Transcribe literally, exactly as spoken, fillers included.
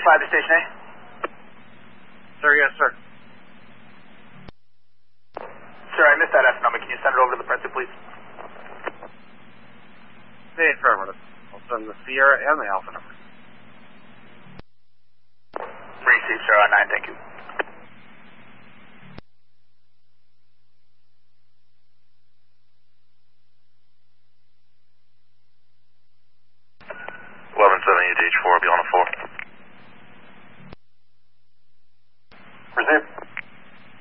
five to Station A. Sir, yes, sir. Sir, I missed that F number. Can you send it over to the Princeton, please? The affirmative. I'll send the Sierra and the Alpha number. Received, sir, on nine, thank you. eleven seven U D H four, be on a four.